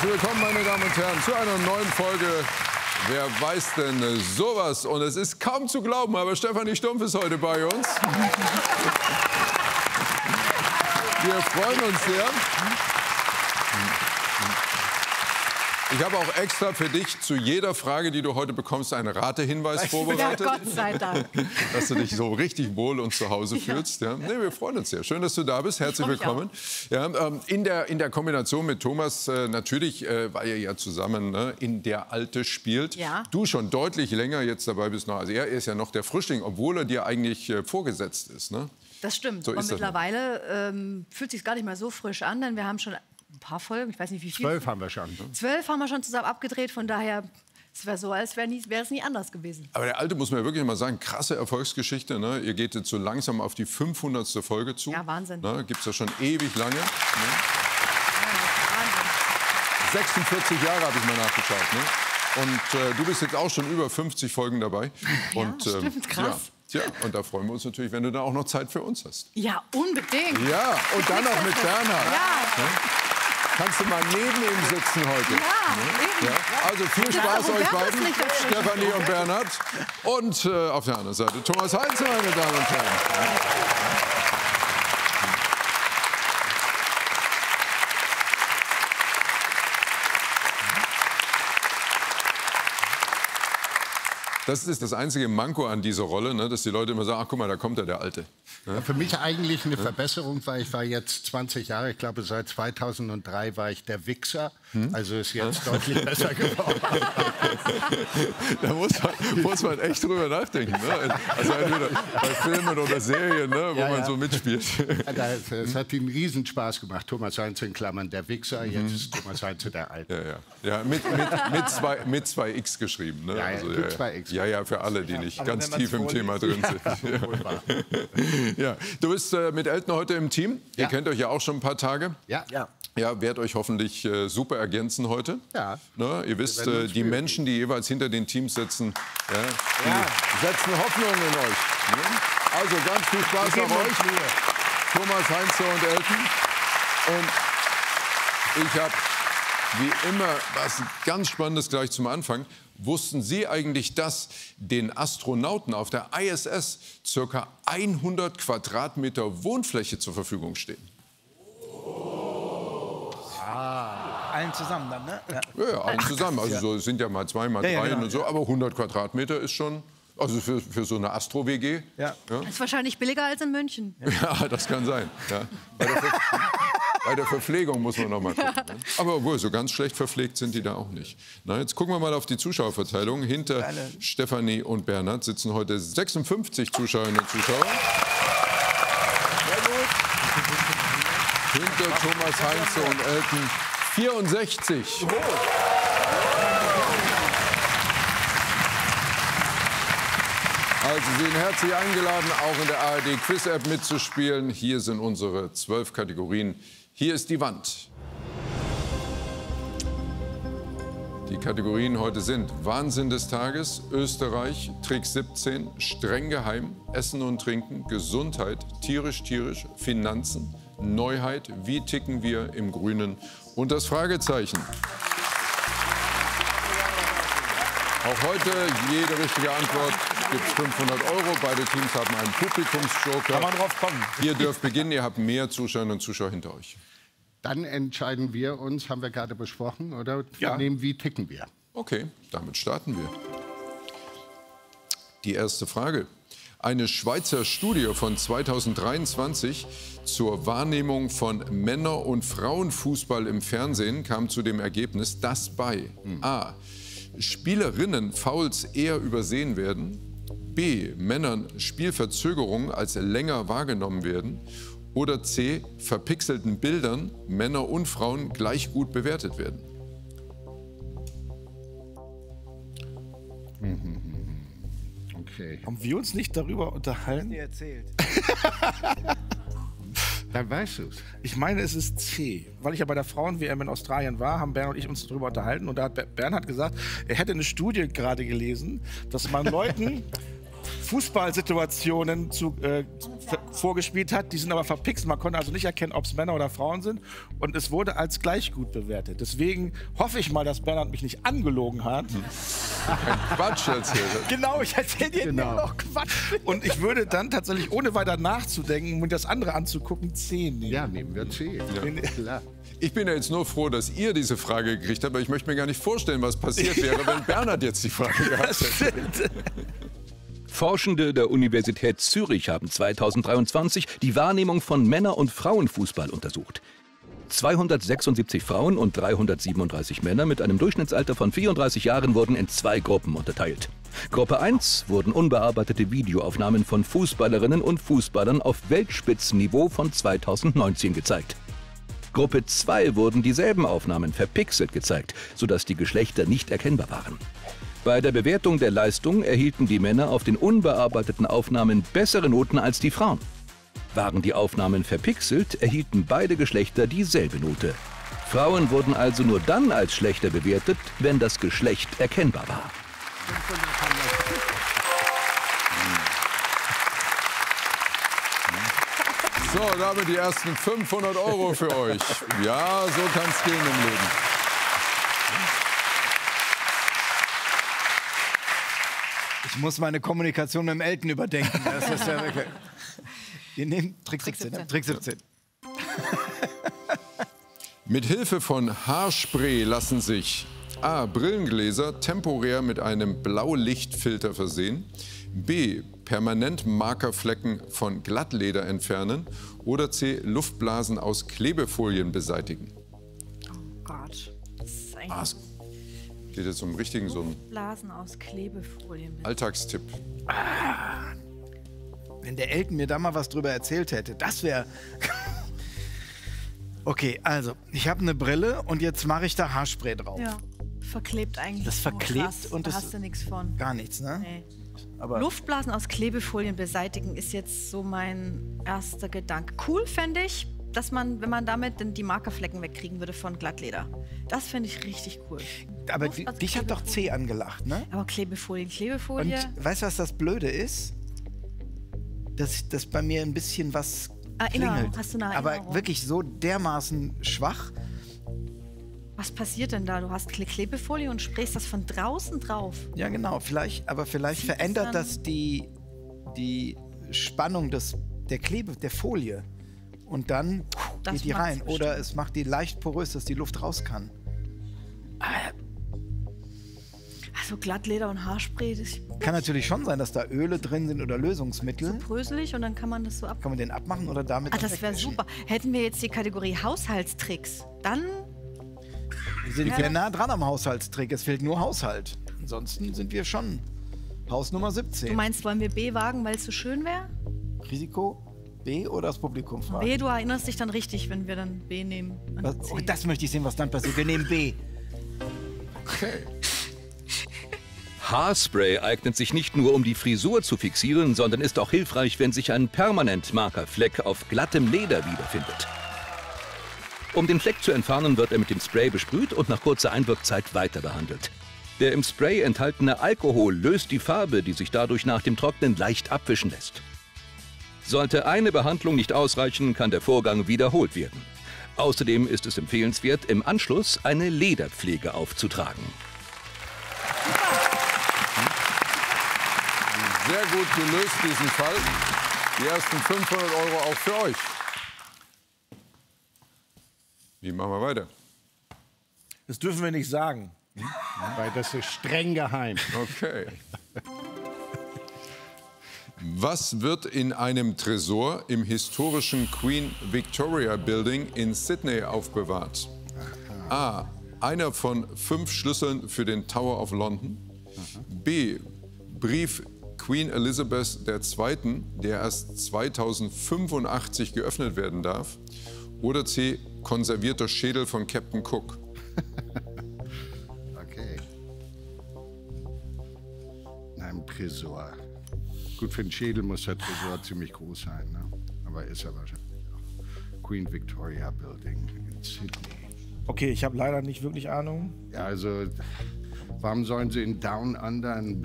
Herzlich willkommen, meine Damen und Herren, zu einer neuen Folge Wer weiß denn sowas? Und es ist kaum zu glauben, aber Stefanie Stumpf ist heute bei uns. Wir freuen uns sehr. Ich habe auch extra für dich zu jeder Frage, die du heute bekommst, einen Ratehinweis vorbereitet. Ja, Gott sei Dank. Dass du dich so richtig wohl und zu Hause fühlst. Ja. Nee, wir freuen uns sehr. Schön, dass du da bist. Herzlich willkommen. Ja, in der Kombination mit Thomas, natürlich, weil ihr ja zusammen in der Alte spielt. Ja. Du schon deutlich länger jetzt dabei bist. Also er ist ja noch der Frischling, obwohl er dir eigentlich vorgesetzt ist. Ne? Das stimmt. So und mittlerweile fühlt es sich gar nicht mehr so frisch an, denn wir haben schon ein paar Folgen, ich weiß nicht wie viele. 12 haben wir schon. 12 haben wir schon zusammen abgedreht, von daher, es wäre so, als wäre es nie anders gewesen. Aber der Alte, muss man ja wirklich mal sagen, krasse Erfolgsgeschichte. Ne? Ihr geht jetzt so langsam auf die 500. Folge zu. Ja, Wahnsinn. Ne? Gibt es ja schon ewig lange. Ne? Ja, Wahnsinn. 46 Jahre habe ich mal nachgeschaut. Ne? Und du bist jetzt auch schon über 50 Folgen dabei. Und, ja, stimmt, krass. Ja, und da freuen wir uns natürlich, wenn du da auch noch Zeit für uns hast. Ja, unbedingt. Ja, und dann noch mit Bernhard. Ja. Ne? Kannst du mal neben ihm sitzen heute? Ja, Ja? Also viel Spaß euch beiden, Stefanie und Bernhard. Und auf der anderen Seite Thomas Heinze, meine Damen und Herren. Das ist das einzige Manko an dieser Rolle, ne, dass die Leute immer sagen, ach guck mal, da kommt ja der Alte. Ja, für mich eigentlich eine Verbesserung, weil ich war jetzt 20 Jahre, ich glaube seit 2003 war ich der Wichser, also ist jetzt deutlich besser geworden. Da muss man echt drüber nachdenken. Ne? Also entweder bei Filmen oder Serien, ne, wo man so mitspielt. Es hat ihm riesen Spaß gemacht. Thomas Heinze in Klammern der Wichser, jetzt ist Thomas Heinze der Alte. Ja, mit zwei X geschrieben. Ne? Ja, also, mit zwei X. Ja, für alle, die nicht ganz tief im Thema drin sind. Ja. Du bist mit Elton heute im Team. Ihr kennt euch ja auch schon ein paar Tage. Ja. Ja, werdet euch hoffentlich super ergänzen heute. Ja. Ne? Ihr wisst, die Menschen, die jeweils hinter den Teams sitzen, die setzen Hoffnung in euch. Ne? Also ganz viel Spaß an euch. Thomas, Heinze und Elton. Und ich habe wie immer was ganz Spannendes gleich zum Anfang. Wussten Sie eigentlich, dass den Astronauten auf der ISS ca. 100 Quadratmeter Wohnfläche zur Verfügung stehen? Allen zusammen dann, ne? Ja, allen zusammen. Also so, es sind ja mal 2, mal 3 und so. Aber 100 Quadratmeter ist schon, also für so eine Astro-WG. Ja. Das ist wahrscheinlich billiger als in München. Ja, das kann sein. Ja. Bei der Verpflegung muss man noch mal gucken. Ne? Aber obwohl, so ganz schlecht verpflegt sind die da auch nicht. Na, jetzt gucken wir mal auf die Zuschauerverteilung. Hinter Stefanie und Bernhard sitzen heute 56 Zuschauerinnen und Zuschauer. Sehr gut. Hinter Thomas Heinze und Elton 64. Also Sie sind herzlich eingeladen, auch in der ARD Quiz App mitzuspielen. Hier sind unsere 12 Kategorien. Hier ist die Wand. Die Kategorien heute sind Wahnsinn des Tages, Österreich, Trick 17, streng geheim, Essen und Trinken, Gesundheit, tierisch, Finanzen, Neuheit, wie ticken wir im Grünen und das Fragezeichen. Auch heute jede richtige Antwort gibt es 500 €. Beide Teams haben einen Publikumsjoker. Kann man drauf kommen. Ihr dürft beginnen, ihr habt mehr Zuschauerinnen und Zuschauer hinter euch. Dann entscheiden wir uns, haben wir gerade besprochen, oder? Ja. Nehmen, wie ticken wir? Okay, damit starten wir. Die erste Frage. Eine Schweizer Studie von 2023 zur Wahrnehmung von Männer- und Frauenfußball im Fernsehen kam zu dem Ergebnis, dass bei A. Spielerinnen Fouls eher übersehen werden, B. Männern Spielverzögerungen als länger wahrgenommen werden oder C. verpixelten Bildern Männer und Frauen gleich gut bewertet werden. Okay. Haben wir uns nicht darüber unterhalten? Dir erzählt. Dann weißt du es. Ich meine, es ist C. Weil ich ja bei der Frauen-WM in Australien war, haben Bernhard und ich uns darüber unterhalten. Und da hat Bernhard gesagt, er hätte eine Studie gerade gelesen, dass man Leuten Fußballsituationen vorgespielt hat. Die sind aber verpixelt. Man konnte also nicht erkennen, ob es Männer oder Frauen sind. Und es wurde als gleich gut bewertet. Deswegen hoffe ich mal, dass Bernhard mich nicht angelogen hat. Quatsch erzählt. Genau, ich erzähle dir nur noch Quatsch. Und ich würde dann tatsächlich, ohne weiter nachzudenken, um das andere anzugucken, 10 nehmen. Ja, nehmen wir 10. Ja. Klar. Ich bin ja jetzt nur froh, dass ihr diese Frage gekriegt habt, aber ich möchte mir gar nicht vorstellen, was passiert wäre, wenn Bernhard jetzt die Frage gehabt hätte. Forschende der Universität Zürich haben 2023 die Wahrnehmung von Männer- und Frauenfußball untersucht. 276 Frauen und 337 Männer mit einem Durchschnittsalter von 34 Jahren wurden in 2 Gruppen unterteilt. Gruppe 1 wurden unbearbeitete Videoaufnahmen von Fußballerinnen und Fußballern auf Weltspitzenniveau von 2019 gezeigt. Gruppe 2 wurden dieselben Aufnahmen verpixelt gezeigt, sodass die Geschlechter nicht erkennbar waren. Bei der Bewertung der Leistung erhielten die Männer auf den unbearbeiteten Aufnahmen bessere Noten als die Frauen. Waren die Aufnahmen verpixelt, erhielten beide Geschlechter dieselbe Note. Frauen wurden also nur dann als schlechter bewertet, wenn das Geschlecht erkennbar war. So, damit die ersten 500 € für euch. Ja, so kann es gehen im Leben. Ich muss meine Kommunikation mit dem Elton überdenken. Das ist ja wirklich... Wir nehmen Trick 17. Trick 17. Mit Hilfe von Haarspray lassen sich A. Brillengläser temporär mit einem Blaulichtfilter versehen, B. permanent Markerflecken von Glattleder entfernen oder C. Luftblasen aus Klebefolien beseitigen. Oh Gott. Das ist eigentlich Es geht jetzt um richtigen so einen Blasen aus Klebefolien. Alltagstipp. Wenn der Elton mir da mal was drüber erzählt hätte, das wäre... Okay, also, ich habe eine Brille und jetzt mache ich da Haarspray drauf. Ja, verklebt eigentlich. Das verklebt krass. und da das- hast du nichts von. Gar nichts, ne? Nee. Aber Luftblasen aus Klebefolien beseitigen ist jetzt so mein erster Gedanke. Cool fände ich, dass man, wenn man damit die Markerflecken wegkriegen würde von Glattleder. Das fände ich richtig cool. aber Luft aus dich hat doch C Klebefolien. angelacht, ne? Aber Klebefolien, Und Klebefolie. weißt du, was das Blöde ist? Dass bei mir ein bisschen was Erinnerung, klingelt. hast du eine Aber Erinnerung? wirklich so dermaßen schwach. Was passiert denn da? Du hast Klebefolie und sprayst das von draußen drauf. Ja, genau. Vielleicht Sieht verändert es dann- das die Spannung der Folie. Und dann Das geht die macht's rein. bestimmt. Oder es macht die leicht porös, dass die Luft raus kann. Also Glattleder und Haarspray, das ist Kann natürlich schon sein, dass da Öle drin sind oder so Lösungsmittel. bröselig und dann kann man das so ab. Kann man den abmachen oder damit Ah, dann das wäre wegwischen? super. Hätten wir jetzt die Kategorie Haushaltstricks, dann Wir sind sehr nah dran am Haushaltstrick. Es fehlt nur Haushalt. Ansonsten sind wir schon Haus Nummer 17. du meinst, wollen wir B wagen, weil es so schön wäre? Risiko B oder das Publikum fragen? B, du erinnerst dich dann richtig, wenn wir dann B nehmen. Was, oh, das möchte ich sehen, was dann passiert. Wir nehmen B. Haarspray eignet sich nicht nur, um die Frisur zu fixieren, sondern ist auch hilfreich, wenn sich ein Permanent-Markerfleck auf glattem Leder wiederfindet. Um den Fleck zu entfernen, wird er mit dem Spray besprüht und nach kurzer Einwirkzeit weiter behandelt. Der im Spray enthaltene Alkohol löst die Farbe, die sich dadurch nach dem Trocknen leicht abwischen lässt. Sollte eine Behandlung nicht ausreichen, kann der Vorgang wiederholt werden. Außerdem ist es empfehlenswert, im Anschluss eine Lederpflege aufzutragen. Sehr gut gelöst, diesen Fall. Die ersten 500 € auch für euch. Wie machen wir weiter? Das dürfen wir nicht sagen. Weil das ist streng geheim. Okay. Was wird in einem Tresor im historischen Queen Victoria Building in Sydney aufbewahrt? A. Einer von 5 Schlüsseln für den Tower of London. B. Brief Queen Elizabeth II., der erst 2085 geöffnet werden darf. Oder C. Konservierter Schädel von Captain Cook. Okay. In einem Tresor. Gut, für den Schädel muss der Tresor ziemlich groß sein, ne? Aber ist er wahrscheinlich auch. Queen Victoria Building in Sydney. Okay, ich habe leider nicht wirklich Ahnung. Ja, also, warum sollen sie in Down Under einen